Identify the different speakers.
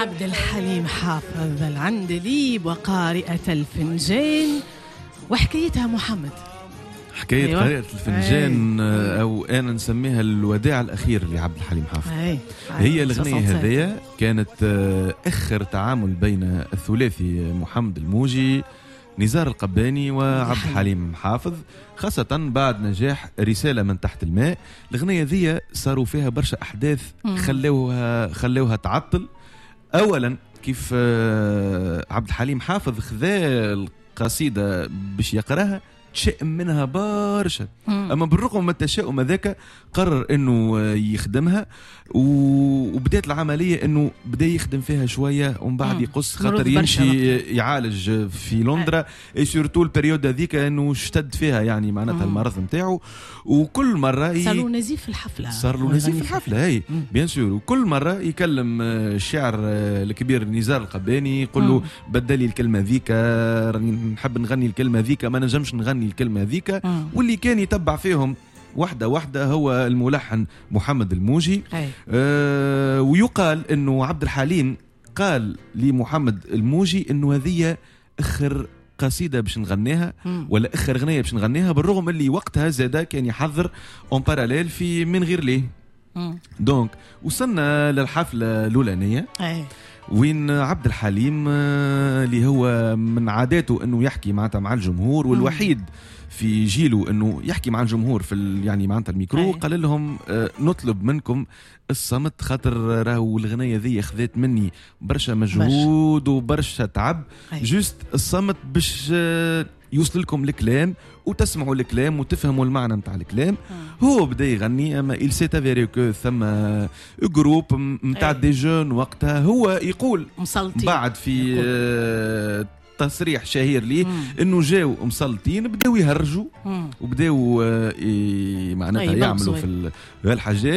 Speaker 1: عبد الحليم حافظ العندليب وقارئة الفنجان وحكايتها محمد.
Speaker 2: حكاية أيوة. قارئة الفنجان أو أنا نسميها الوداع الأخير لعبد الحليم حافظ. هي الأغنية هذه كانت آخر تعامل بين الثلاثي محمد الموجي نزار القباني وعبد الحليم حافظ، خاصة بعد نجاح رسالة من تحت الماء. الأغنية ذي صاروا فيها برشا أحداث خلوها تعطل. أولا كيف عبد الحليم حافظ خذا القصيدة باش يقراها تشائم منها برشا، اما بالرغم من التشاؤم هذاك قرر انه يخدمها، وبدات العمليه انه بدا يخدم فيها شويه ومن بعد يقص خاطر يمشي يعالج في لندرا، اي سورتو البريود هذيك انه اشتد فيها يعني معناتها المرض نتاعو. وكل مره
Speaker 1: صار له نزيف في الحفله،
Speaker 2: هي بيان سور. وكل مره يكلم الشاعر الكبير نزار القباني يقول له بدلي الكلمه ذيك، راني نحب نغني الكلمه ذيك ما نجمش نغني الكلمه ذيك. واللي كان يتبع فيهم واحدة واحدة هو الملحن محمد الموجي. ويقال انه عبد الحليم قال لمحمد الموجي انه هذه اخر قصيدة باش نغنيها ولا اخر اغنية باش نغنيها، بالرغم اللي وقتها زادا كان يحضر اون باراليل في من غير ليه. دونك وصلنا للحفلة الأولانية وين عبد الحليم اللي هو من عاداته انه يحكي مع الجمهور، والوحيد في جيله انه يحكي مع الجمهور في يعني معناتها الميكرو، قال لهم نطلب منكم الصمت خاطر راهو الغنية ذي خذت مني برشا مجهود وبرشا تعب، جوست الصمت باش يوصل لكم الكلام وتسمعوا الكلام وتفهموا المعنى نتاع الكلام. هو بدا يغني، اما il s'est avéré que ثم جروب نتاع دي جون وقتها هو يقول مسلطين بعد في تصريح شهير ليه انه جاو مسلطين بداو يهرجوا وبداو معناتها يعملوا في الحاجات.